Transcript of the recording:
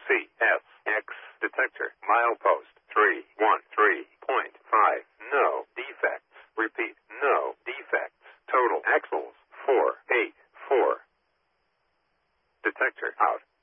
CSX detector. Milepost 313.5. No defects. Repeat, no defects. Total axles 484. Detector out.